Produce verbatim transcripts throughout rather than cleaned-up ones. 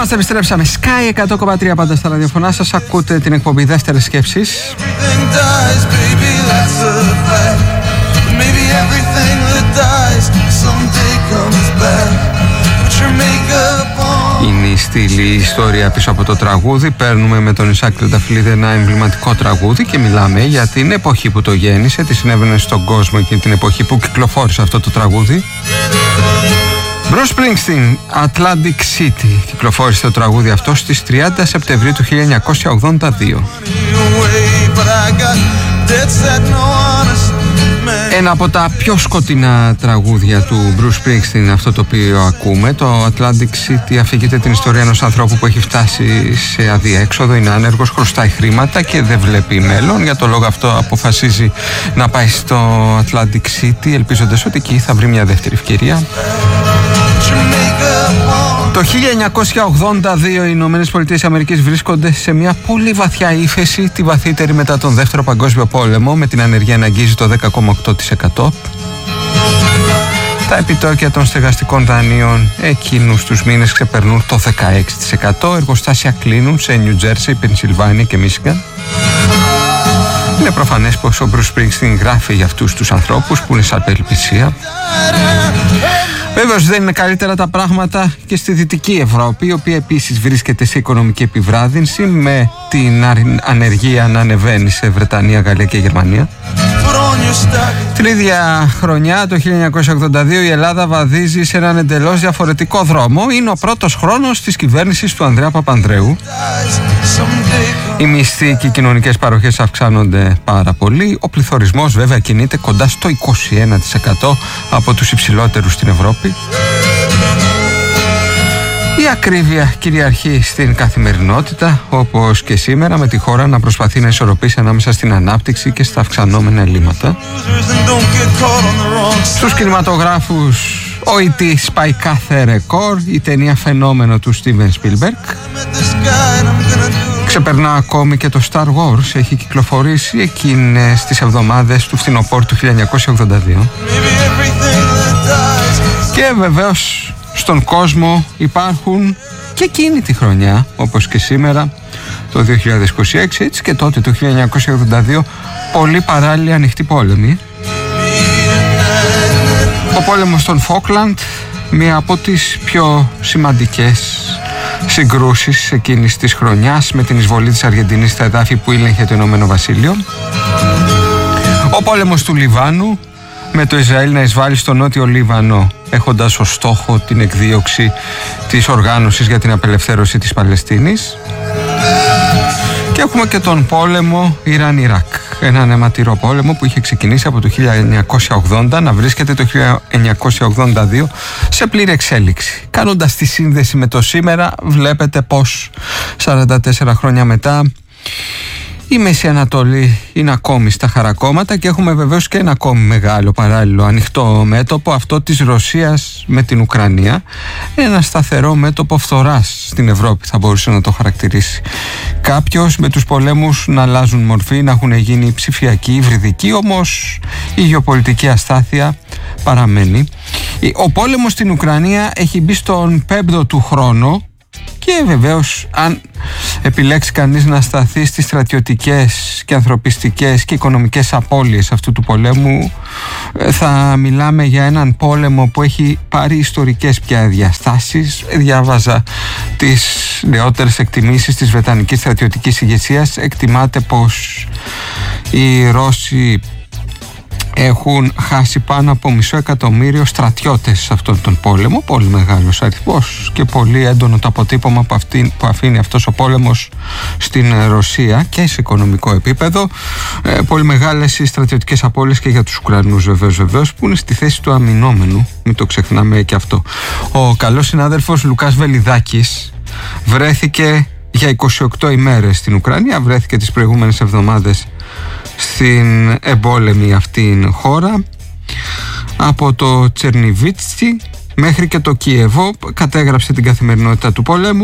Είμαστε, επιστρέψαμε. Sky εκατό κόμμα τρία πάντα στα ραδιοφωνά σας. Ακούτε την εκπομπή Δεύτερες Σκέψεις. Είναι η στήλη η ιστορία πίσω από το τραγούδι. Παίρνουμε με τον Ισάκη Τρενταφυλλίδη ένα εμβληματικό τραγούδι και μιλάμε για την εποχή που το γέννησε, τι συνέβαινε στον κόσμο εκείνη την εποχή που κυκλοφόρησε αυτό το τραγούδι. Bruce Springsteen, Atlantic City, κυκλοφόρησε το τραγούδι αυτό στις τριάντα Σεπτεμβρίου του χίλια εννιακόσια ογδόντα δύο. Ένα από τα πιο σκοτεινά τραγούδια του Bruce Springsteen, αυτό το οποίο ακούμε. Το Atlantic City αφηγείται την ιστορία ενός ανθρώπου που έχει φτάσει σε αδιέξοδο, είναι άνεργος, χρωστάει χρήματα και δεν βλέπει μέλλον. Για το λόγο αυτό αποφασίζει να πάει στο Atlantic City, ελπίζοντας ότι εκεί θα βρει μια δεύτερη ευκαιρία. Το χίλια εννιακόσια ογδόντα δύο οι Ηνωμένες Πολιτείες Αμερικής βρίσκονται σε μια πολύ βαθιά ύφεση, τη βαθύτερη μετά τον Δεύτερο Παγκόσμιο Πόλεμο, με την ανεργία να αγγίζει το δέκα κόμμα οκτώ τοις εκατό. Τα επιτόκια των στεγαστικών δανείων εκείνους τους μήνες ξεπερνούν το δεκαέξι τοις εκατό. Εργοστάσια κλείνουν σε Νιου Τζέρσι, Πενσιλβάνια και Μίσιγαν. Είναι προφανές πως ο Bruce Springsteen γράφει για αυτούς τους ανθρώπους που είναι σαν απελπισία. Βέβαιως δεν είναι καλύτερα τα πράγματα και στη Δυτική Ευρώπη, η οποία επίσης βρίσκεται σε οικονομική επιβράδυνση, με την ανεργία να ανεβαίνει σε Βρετανία, Γαλλία και Γερμανία. Την ίδια χρονιά, το χίλια εννιακόσια ογδόντα δύο, η Ελλάδα βαδίζει σε έναν εντελώς διαφορετικό δρόμο. Είναι ο πρώτος χρόνος της κυβέρνησης του Ανδρέα Παπανδρέου. Οι μισθοί και οι κοινωνικές παροχές αυξάνονται πάρα πολύ. Ο πληθωρισμός βέβαια κινείται κοντά στο είκοσι ένα τοις εκατό, από τους υψηλότερους στην Ευρώπη. Η ακρίβεια κυριαρχεί στην καθημερινότητα, όπως και σήμερα, με τη χώρα να προσπαθεί να ισορροπήσει ανάμεσα στην ανάπτυξη και στα αυξανόμενα ελλείμματα. Στους κινηματογράφους ο ι τι σπάει κάθε ρεκόρ, η ταινία Φαινόμενο του Στίβεν Σπίλμπεργκ ξεπερνά ακόμη και το Star Wars, έχει κυκλοφορήσει εκείνες τις εβδομάδες του φθινοπόρου του χίλια εννιακόσια ογδόντα δύο. Και βεβαίως στον κόσμο υπάρχουν και εκείνη τη χρονιά, όπως και σήμερα, το δύο χιλιάδες είκοσι έξι, έτσι και τότε το χίλια εννιακόσια ογδόντα δύο, πολύ παράλληλοι ανοιχτοί πόλεμοι. Ο πόλεμος των Φόκλαντ, μία από τις πιο σημαντικές συγκρούσεις εκείνης της χρονιάς, με την εισβολή της Αργεντινής στα εδάφη που ήλεγχε το Ηνωμένο Βασίλειο. Ο πόλεμος του Λιβάνου, με το Ισραήλ να εισβάλλει στο νότιο Λίβανο, έχοντας ως στόχο την εκδίωξη της οργάνωσης για την απελευθέρωση της Παλαιστίνης. Και έχουμε και τον πόλεμο Ιράν-Ιράκ, έναν αιματηρό πόλεμο που είχε ξεκινήσει από το χίλια εννιακόσια ογδόντα, να βρίσκεται το χίλια εννιακόσια ογδόντα δύο σε πλήρη εξέλιξη. Κάνοντας τη σύνδεση με το σήμερα, βλέπετε πως σαράντα τέσσερα χρόνια μετά η Μέση Ανατολή είναι ακόμη στα χαρακόμματα και έχουμε βεβαίως και ένα ακόμη μεγάλο παράλληλο ανοιχτό μέτωπο, αυτό της Ρωσίας με την Ουκρανία. Ένα σταθερό μέτωπο φθοράς στην Ευρώπη, θα μπορούσε να το χαρακτηρίσει κάποιος, με τους πολέμους να αλλάζουν μορφή, να έχουν γίνει ψηφιακοί, υβριδικοί, όμως η γεωπολιτική αστάθεια παραμένει. Ο πόλεμος στην Ουκρανία έχει μπει στον πέμπτο του χρόνο. Και βεβαίως, αν επιλέξει κανείς να σταθεί στις στρατιωτικές και ανθρωπιστικές και οικονομικές απώλειες αυτού του πολέμου, θα μιλάμε για έναν πόλεμο που έχει πάρει ιστορικές πια διαστάσεις. Διάβαζα τις νεότερες εκτιμήσεις της Βρετανικής στρατιωτικής ηγεσίας. Εκτιμάται πως οι Ρώσοι έχουν χάσει πάνω από μισό εκατομμύριο στρατιώτες σε αυτόν τον πόλεμο. Πολύ μεγάλος αριθμός και πολύ έντονο το αποτύπωμα που, αυτή, που αφήνει αυτός ο πόλεμος στην Ρωσία και σε οικονομικό επίπεδο. Ε, πολύ μεγάλες οι στρατιωτικές απώλειες και για τους Ουκρανούς βεβαίως, βεβαίως, που είναι στη θέση του αμυνόμενου. Μην το ξεχνάμε και αυτό. Ο καλός συνάδελφος Λουκάς Βελιδάκης βρέθηκε για είκοσι οκτώ ημέρες στην Ουκρανία, βρέθηκε τις προηγούμενες εβδομάδες στην εμπόλεμη αυτήν χώρα, από το Τσερνιβίτσι μέχρι και το Κίεβο. Κατέγραψε την καθημερινότητα του πολέμου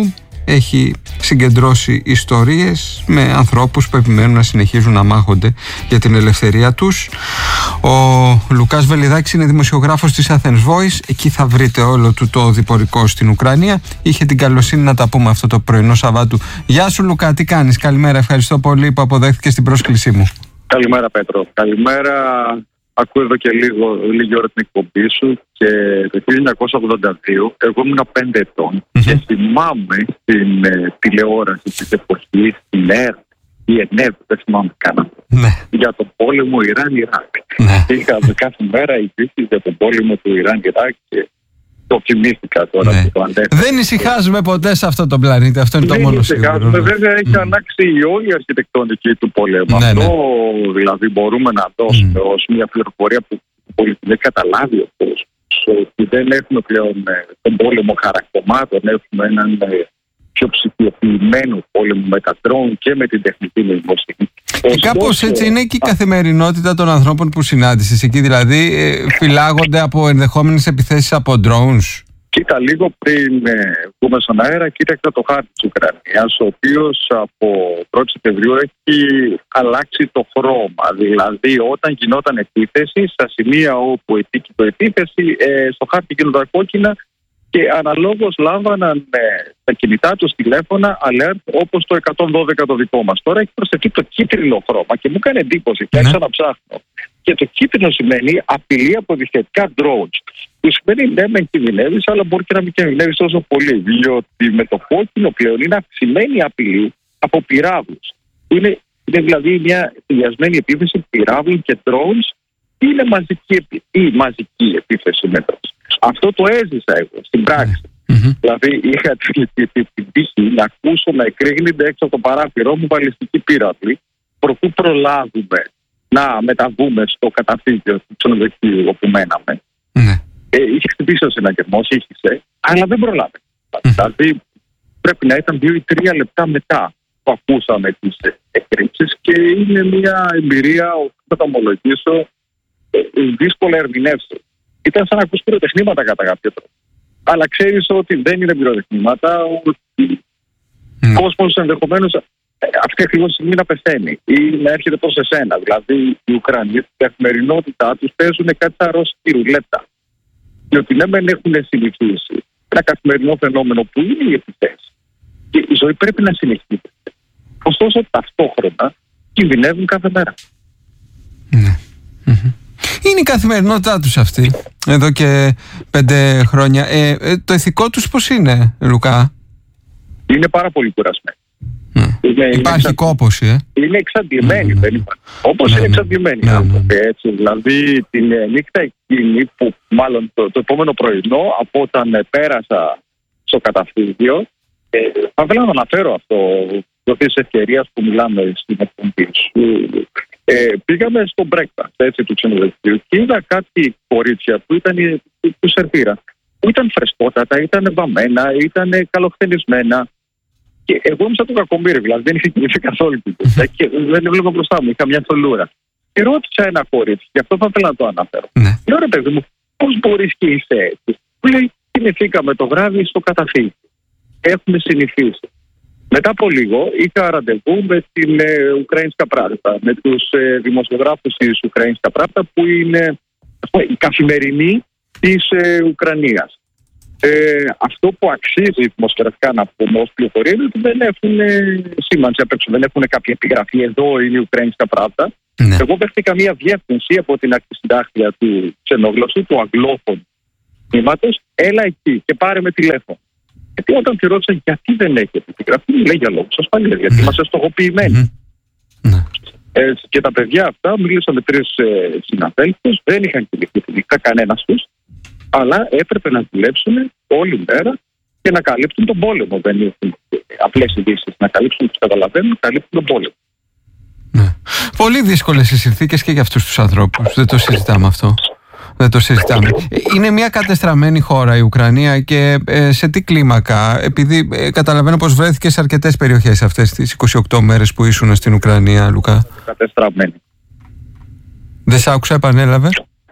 έχει συγκεντρώσει ιστορίες με ανθρώπους που επιμένουν να συνεχίζουν να μάχονται για την ελευθερία τους. Ο Λουκάς Βελιδάκης είναι δημοσιογράφος της Athens Voice. Εκεί θα βρείτε όλο του το διπορικό στην Ουκρανία. Είχε την καλοσύνη να τα πούμε αυτό το πρωινό Σαββάτου. Γεια σου Λουκά, τι κάνεις? Καλημέρα, ευχαριστώ πολύ που αποδέχθηκες την πρόσκλησή μου. Καλημέρα Πέτρο. Καλημέρα. Ακούω εδώ και λίγο, λίγη ώρα την εκπομπή σου και το χίλια εννιακόσια ογδόντα δύο εγώ ήμουν πέντε ετών mm-hmm. και θυμάμαι στην ε, τηλεόραση της εποχής, στην ΕΡΤ, η ΕΝΕΒ, δεν θυμάμαι καν, ναι. για τον πόλεμο Ιράν-Ιράκ. Ναι. Είχαμε κάθε μέρα ειδήσεις για τον πόλεμο του Ιράν-Ιράκ και το θυμήθηκα τώρα ναι. που το αντέχω. Δεν ησυχάζουμε ποτέ σε αυτό το πλανήτη, αυτό είναι Δεν το μόνο σίγουρο. Βέβαια έχει mm. αλλάξει όλη η αρχιτεκτονική του πολέμου. Ναι, αυτό ναι. δηλαδή μπορούμε να δώσουμε mm. ως μια πληροφορία που δεν καταλάβει ο κόσμος. Ότι δεν έχουμε πλέον τον πόλεμο χαρακτωμάτων, έχουμε έναν πιο ψηφιοποιημένο πόλεμο με τα ντρόουν και με την τεχνητή νοημοσύνη. Και κάπως έτσι είναι και η καθημερινότητα των ανθρώπων που συνάντησες εκεί, δηλαδή ε, φυλάγονται από ενδεχόμενες επιθέσεις από drones. Κοίτα, λίγο πριν ε, βγούμε στον αέρα, κοίταξα το χάρτη της Ουκρανίας, ο οποίος από πρώτη Σεπτεμβρίου έχει αλλάξει το χρώμα. Δηλαδή, όταν γινόταν επίθεση, στα σημεία όπου ετύχει επίθεση, ε, στο χάρτη γίνονταν κόκκινα και αναλόγως λάμβαναν ε, τα κινητά τους τηλέφωνα alert όπως το εκατόν δώδεκα το δικό μας. Τώρα έχει προσθεθεί το κίτρινο χρώμα και μου έκανε εντύπωση και άρχισα να ψάχνω. Και το κίτρινο σημαίνει απειλή από δυσχετικά drones. Που σημαίνει ναι, μεν κινδυνεύεις, αλλά μπορεί και να μην κινδυνεύεις τόσο πολύ. Διότι με το κόκκινο πλέον είναι αυξημένη απειλή από πυράβλους. Είναι, είναι δηλαδή μια συνδυασμένη επίθεση πυράβλων και drones είναι μαζική, ή μαζική επίθεση με drones. Αυτό το έζησα εγώ στην πράξη. Mm-hmm. Δηλαδή είχα την τύχη να ακούσω να εκρήγνεται έξω από το παράθυρό μου βαλιστική πύραυλη, προτού προλάβουμε να μεταβούμε στο καταφύγιο του ξενοδοχείου όπου μέναμε. Mm-hmm. Ε, είχε χτυπήσει ο συναγερμός, ήχησε, αλλά δεν προλάβαμε. Mm-hmm. Δηλαδή πρέπει να ήταν δύο ή τρία λεπτά μετά που ακούσαμε τις εκρήξεις και είναι μια εμπειρία, θα το ομολογήσω, δύσκολα ερμηνεύσεω. Ήταν σαν να ακούς πυροτεχνήματα κατά κάποιο τρόπο. Αλλά ξέρεις ότι δεν είναι πυροτεχνήματα, ότι mm. ο κόσμος ενδεχομένως αυτή ακριβώς τη στιγμή να πεθαίνει ή να έρχεται προς εσένα. Δηλαδή οι Ουκρανοί στην καθημερινότητά τους παίζουν κάτι σαν ρώσικη ρουλέτα. Διότι ναι, μεν έχουν συνηθίσει ένα καθημερινό φαινόμενο που είναι οι επιθέσεις. Και η ζωή πρέπει να συνεχίσει. Ωστόσο ταυτόχρονα κινδυνεύουν κάθε μέρα. Ναι. Mm-hmm. Είναι η καθημερινότητά τους αυτή εδώ και πέντε χρόνια. Ε, ε, το ηθικό τους πώς είναι, Λουκά? Είναι πάρα πολύ κουρασμένοι. Mm. Είναι, υπάρχει είναι κόπωση, ε? Είναι εξαντλημένοι, mm. δεν υπάρχει. Όπως mm. είναι εξαντλημένοι mm. άνθρωποι, έτσι. Δηλαδή την νύχτα εκείνη που μάλλον το, το επόμενο πρωινό από όταν πέρασα στο καταφύγιο, ε, θα ήθελα να αναφέρω αυτό το της ευκαιρίας που μιλάμε στην εκπομπή σου. Ε, πήγαμε στο breakfast έτσι, του ξενοδοχείου και είδα κάτι κορίτσια που ήταν του σερβίρα, που ήταν φρεσκότατα, ήταν βαμμένα, ήταν καλοχθενισμένα. Και εγώ ήμουν σαν το κακομοίρι, δηλαδή δεν είχε κινηθεί καθόλου την δουλειά και δεν έβλεπα μπροστά μου, είχα μια θολούρα. Και ρώτησα ένα κορίτσι, και αυτό θα ήθελα να το αναφέρω. Ναι. Λέω ρε παιδί μου, πώς μπορείς και είσαι έτσι? Μου λέει, κινηθήκαμε το βράδυ στο καταφύγιο. Έχουμε συνηθίσει. Μετά από λίγο είχα ραντεβού με την ε, Ουκρανικά Πράβτα, με τους ε, δημοσιογράφους της Ουκρανικά Πράβτα που είναι πούμε, η καθημερινή της ε, Ουκρανίας. Ε, αυτό που αξίζει δημοσιογραφικά να πούμε ως πληροφορία είναι ότι δεν έχουν ε, σήμανση απ' έξω, δεν έχουν κάποια επιγραφή. Εδώ είναι η Ουκρανικά Πράβτα. Ναι. Εγώ δέχτηκα μια διεύθυνση από την ακτισυντάκτρια του ξενόγλωσσου, του αγγλόφωνου τμήματος. Έλα εκεί και πάρε με τηλέφωνο. Γιατί όταν τη ρώτησα γιατί δεν έχετε επιγραφή, μου λέει για λόγους ασφαλείας, γιατί mm. είμαστε στοχοποιημένοι. Mm. Ε, και τα παιδιά αυτά μίλησαν με τρεις ε, συναδέλφους, δεν είχαν κινηθεί κανένας τους, αλλά έπρεπε να δουλέψουν όλη μέρα και να καλύπτουν τον πόλεμο. Δεν έχουν απλές ειδήσεις. Να καλύψουν τους καταλαβαίνουν, να καλύπτουν τον πόλεμο. Ναι. Πολύ δύσκολες οι συνθήκες και για αυτούς τους ανθρώπους. Δεν το συζητάμε αυτό. Δεν το συζητάμε. Είναι μια κατεστραμμένη χώρα η Ουκρανία και ε, σε τι κλίμακα? Επειδή ε, καταλαβαίνω πως βρέθηκε σε αρκετές περιοχές αυτές τις είκοσι οκτώ μέρες που ήσουν στην Ουκρανία, Λουκά. Κατεστραμμένη. Δεν σ' άκουσα, επανέλαβε.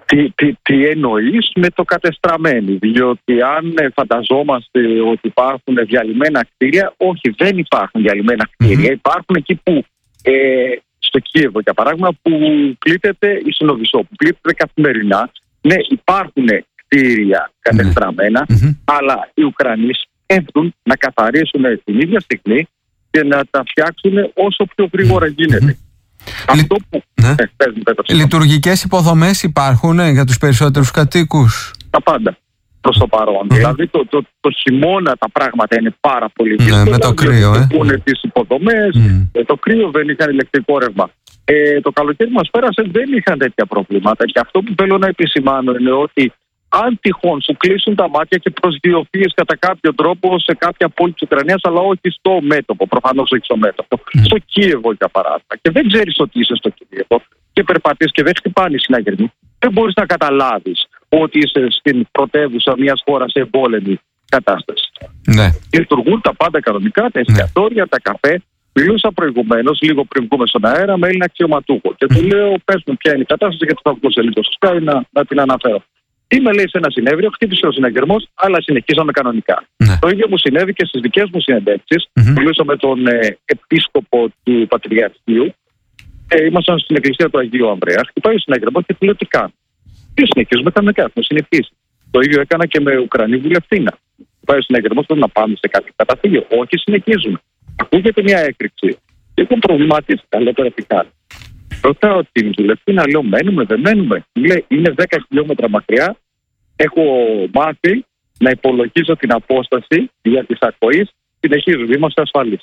Τι, τι, τι εννοείς με το κατεστραμμένοι, διότι αν φανταζόμαστε ότι υπάρχουν διαλυμένα κτίρια, όχι, δεν υπάρχουν διαλυμένα κτίρια. Mm-hmm. Υπάρχουν εκεί που, ε, στο Κίεβο για παράδειγμα, που πλήττεται η Συνοδυσσό, που πλήττεται καθημερινά. Ναι, υπάρχουν κτίρια κατεστραμμένα, mm-hmm. αλλά οι Ουκρανοί σκέφτουν να καθαρίσουν την ίδια στιγμή και να τα φτιάξουν όσο πιο γρήγορα γίνεται. Mm-hmm. Αυτό που... ναι. ε, παίζουν, λειτουργικές υποδομές υπάρχουν ε, για τους περισσότερους κατοίκους? Τα πάντα προς το παρόν. Mm. Δηλαδή το, το, το χειμώνα τα πράγματα είναι πάρα πολύ δύσκολα. Ναι, με το κρύο, ε. Έχουν τις υποδομές, mm. ε, το κρύο δεν είχαν ηλεκτρικό ρεύμα. Ε, το καλοκαίρι μας πέρασε, δεν είχαν τέτοια προβλήματα. Και αυτό που θέλω να επισημάνω είναι ότι αν τυχόν σου κλείσουν τα μάτια και προσγειωθείς κατά κάποιο τρόπο σε κάποια πόλη της Ουκρανίας, αλλά όχι στο μέτωπο, προφανώς όχι στο μέτωπο, mm. στο Κίεβο για παράδειγμα, και δεν ξέρεις ότι είσαι στο Κίεβο και περπατείς και δεν χτυπάνε οι συναγερμοί, δεν μπορείς να καταλάβεις ότι είσαι στην πρωτεύουσα μιας χώρας σε εμπόλεμη κατάσταση. Ναι. Λειτουργούν τα πάντα κανονικά, τα εστιατόρια, τα καφέ. Μιλούσα προηγουμένως, λίγο πριν βγούμε στον αέρα, με Έλληνα αξιωματούχο και του λέω: πες μου ποια είναι η κατάσταση, γιατί θα βγω σε λίγο στο Sky να, να την αναφέρω. Είμαι, λέει, σε ένα συνέδριο, χτύπησε ο συναγερμός, αλλά συνεχίζαμε κανονικά. Ναι. Το ίδιο μου συνέβη και στις δικές μου συνεντεύξεις. Mm-hmm. Μιλούσα με τον ε, επίσκοπο του Πατριαρχείου. Ε, ήμασταν στην εκκλησία του Αγίου Ανδρέα. Χτυπάει ο συναγερμός και του λέω: τι κάνω. Τι συνεχίζουμε κανονικά, έχουμε συνηθίσει. Το ίδιο έκανα και με Ουκρανή βουλευτήνα. Χτυπάει ο συναγερμός, πρέπει να πάμε σε κάποιο καταφύγιο. Όχι, συνεχίζουμε. Ακούγεται μια έκρηξη. Και έχω προβληματίσει. Καλό τώρα τι κάνει. Ρωτάω την βουλευτήνα, λέω: μένουμε, δεν μένουμε. Λέει: είναι δέκα χιλιόμετρα μακριά. Έχω μάθει να υπολογίζω την απόσταση για τις ακοής. Συνεχίζουμε, είμαστε ασφαλείς.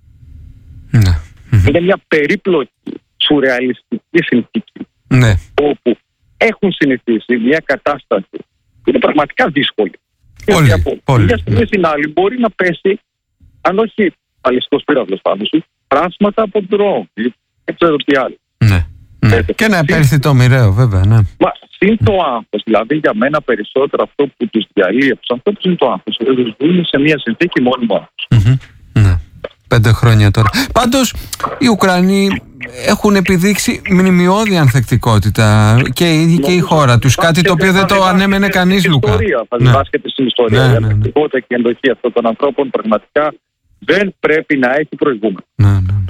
Ναι. Είναι μια περίπλοκη, σουρεαλιστική συνθήκη. Ναι. Όπου έχουν συνηθίσει μια κατάσταση που είναι πραγματικά δύσκολη. Πολύ, και από πολύ, μια στιγμή στην άλλη μπορεί να πέσει, αν όχι παλαιστικός πύραυλος πάνω σου, πράσματα από ντρόουν. Δεν ξέρω τι άλλο. Ναι. Ναι. Ε, και να επέλθει το μοιραίο, βέβαια. Ναι. Μα συν το άγχος, δηλαδή για μένα περισσότερο αυτό που τους διαλύει από τους ανθρώπους είναι το άγχος. Τους βγουν σε μια συνθήκη μόνιμο άγχος. Mm-hmm. Ναι. Πέντε χρόνια τώρα. Πάντως, οι Ουκρανοί έχουν επιδείξει μνημειώδη ανθεκτικότητα και οι ίδιοι και η χώρα τους. Κάτι το οποίο δεν το ανέμενε κανείς, Λούκα. Θα διδάσκεται στην ιστορία. Η ανθεκτικότητα και η ενδοχή αυτών των ανθρώπων πραγματικά δεν πρέπει να έχει προηγούμενο. Ναι, ναι, ναι.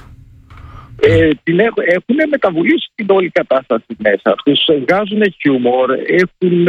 Ε, την έχουν, έχουν μεταβουλήσει την όλη κατάσταση μέσα. Τους βγάζουν χιούμορ, έχουν...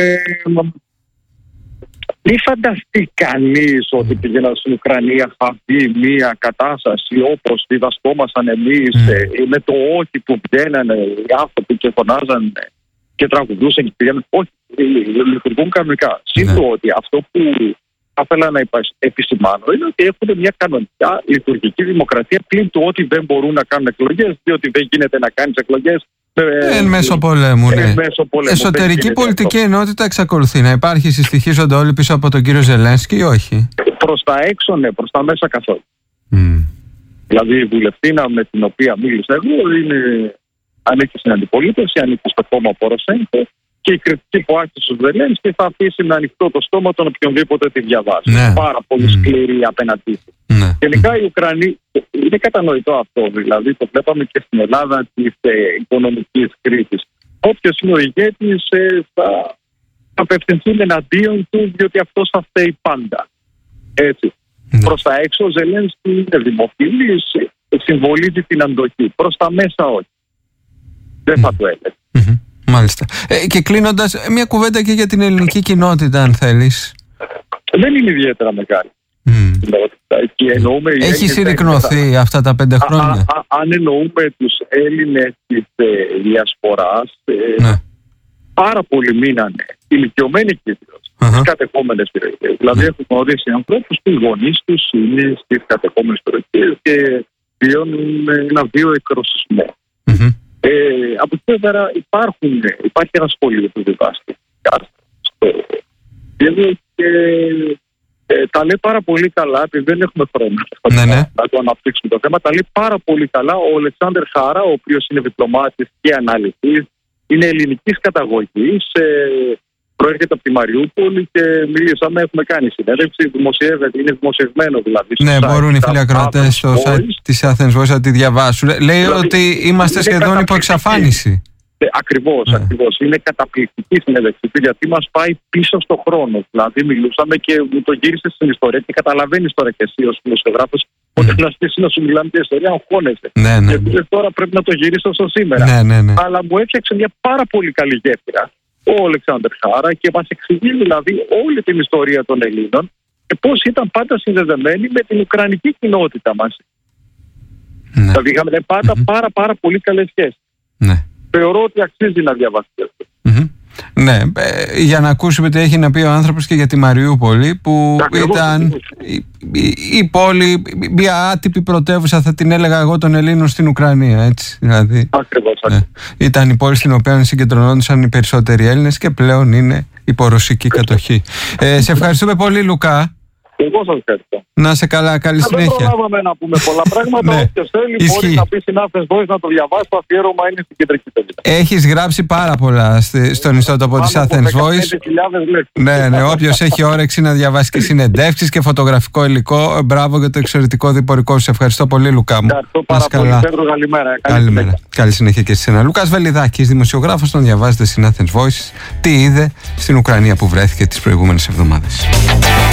Μη φανταστεί κανείς ότι πήγαιναν στην Ουκρανία θα δει μια κατάσταση όπως διδασκόμασταν εμείς, mm. ε, με το όχι που βγαίνανε οι άνθρωποι και φωνάζαν και τραγουδούσαν και πήγαιναν. Όχι, λειτουργούν κανονικά. Σύντομα mm. ότι αυτό που θα ήθελα να επισημάνω είναι ότι έχουν μια κανονικά λειτουργική δημοκρατία, πλην του ότι δεν μπορούν να κάνουν εκλογές, διότι δεν γίνεται να κάνεις εκλογές εν μέσω πολέμου, ναι. Εσωτερική πολιτική ενότητα εξακολουθεί να υπάρχει, συστοιχίζονται όλοι πίσω από τον κύριο Ζελένσκι ή όχι? Προς τα έξω, ναι, προς τα μέσα καθόλου. Mm. Δηλαδή η βουλευτήνα με την οποία μίλησα εγώ είναι, ανήκει στην αντιπολίτευση, ανήκει στο κόμμα Ποροσέγκο, και η κριτική που άρχισε στους Ζελένσκι θα αφήσει με ανοιχτό το στόμα τον οποιονδήποτε τη διαβάζει. Ναι. Πάρα πολύ σκληρή mm. απέναντί του. Ναι. Γενικά οι Ουκρανοί, είναι κατανοητό αυτό, δηλαδή το βλέπαμε και στην Ελλάδα της ε, οικονομικής κρίσης. Όποιος είναι ο ηγέτης ε, θα απευθυνθούν εναντίον του, διότι αυτός θα φταίει πάντα. Έτσι. Ναι. Προς τα έξω ο Ζελένσκι είναι δημοφιλής, συμβολίζει την αντοχή. Προς τα μέσα όχι. Δεν θα το έλεγε. Mm-hmm. Μάλιστα. Ε, και κλείνοντας, μια κουβέντα και για την ελληνική κοινότητα, αν θέλεις. Δεν είναι ιδιαίτερα μεγάλη. Mm. Εννοούμε, έχει συρρικνωθεί θα... αυτά τα πέντε χρόνια. Α, α, α, αν εννοούμε τους Έλληνες της ε, διασποράς, ε, ναι. πάρα πολλοί μείνανε ηλικιωμένοι κυρίως uh-huh. στις κατεχόμενες περιοχές. Δηλαδή έχουν γνωρίσει ανθρώπους που οι γονείς τους είναι στις κατεχόμενες περιοχές και βιώνουν ένα βίο εκροσισμό. Mm-hmm. Ε, από εκεί πέρα υπάρχουν, υπάρχει ένα σχολείο που διδάσκει στο και ε, τα λέει πάρα πολύ καλά, επειδή δεν έχουμε χρόνο ναι, ναι. να το αναπτύξουμε το θέμα. Τα λέει πάρα πολύ καλά ο Αλεξάνδερ Χάρα, ο οποίος είναι διπλωμάτης και αναλυτής, είναι ελληνικής καταγωγής, ε, προέρχεται από τη Μαριούπολη και μιλήσαμε, έχουμε κάνει συνέντευξη, δημοσιεύεται, είναι δημοσιευμένο δηλαδή. Ναι, μπορούν οι φίλοι ακροατές στο site της Athens Voice να τη διαβάσουν. Λέει δηλαδή, ότι είμαστε σχεδόν υπό εξαφάνιση. Ε, ακριβώς, ναι. ακριβώς. Είναι καταπληκτική συνέντευξη του, γιατί μας πάει πίσω στο χρόνο. Δηλαδή, μιλούσαμε και μου το γύρισε στην ιστορία και καταλαβαίνεις τώρα και εσύ ως δημοσιογράφος ναι. ότι να στήσει να σου μιλάμε για ιστορία, αγχώνεσαι. Ναι, ναι. Γιατί τώρα πρέπει να το γυρίσω στο σήμερα. Ναι, ναι, ναι. Αλλά μου έφτιαξε μια πάρα πολύ καλή γέφυρα ο Αλεξάνδρ Χάρα και μας εξηγεί δηλαδή όλη την ιστορία των Ελλήνων και πώς ήταν πάντα συνδεδεμένοι με την ουκρανική κοινότητα μας. Ναι. Δηλαδή είχαμε πάντα Mm-hmm. πάρα πάρα πολύ καλές σχέσεις. Ναι. Θεωρώ ότι αξίζει να διαβάσετε αυτό. Mm-hmm. Ναι, ε, για να ακούσουμε τι έχει να πει ο άνθρωπος και για τη Μαριούπολη που Ακριβώς, ήταν η, η, η πόλη, μια άτυπη πρωτεύουσα, θα την έλεγα εγώ, των Ελλήνων στην Ουκρανία, έτσι, δηλαδή. Ακριβώς, Ναι. Ήταν η πόλη στην οποία συγκεντρωνόντουσαν οι περισσότεροι Έλληνες και πλέον είναι υπό ρωσική κατοχή. Ε, σε ευχαριστούμε πολύ, Λουκά. Εγώ σας ευχαριστώ. Να σε καλά, καλή συνέχεια. Δεν προλάβαμε να πούμε πολλά πράγματα. Ναι. Όποιος θέλει Ισχύει. μπορεί να πει στην Athens Voice να το διαβάσει. Το αφιέρωμα είναι στην κεντρική τελείτα. Έχεις γράψει πάρα πολλά στη- στον ιστότοπο της Athens Voice. Ναι, ναι, όποιος έχει όρεξη να διαβάσει και συνεντεύξεις και φωτογραφικό υλικό, μπράβο για το εξαιρετικό διπορικό σου. Ευχαριστώ πολύ, Λουκά μου. Ευχαριστώ πάρα πολύ, Πέτρο, καλημέρα. Καλή Καλημέρα. συνέχεια. Καλή συνέχεια και σε ένα. Λουκάς Βελιδάκης, δημοσιογράφος, τον διαβάζετε στην Athens Voice. Τι είδε στην Ουκρανία που βρέθηκε τις προηγούμενες εβδομάδες.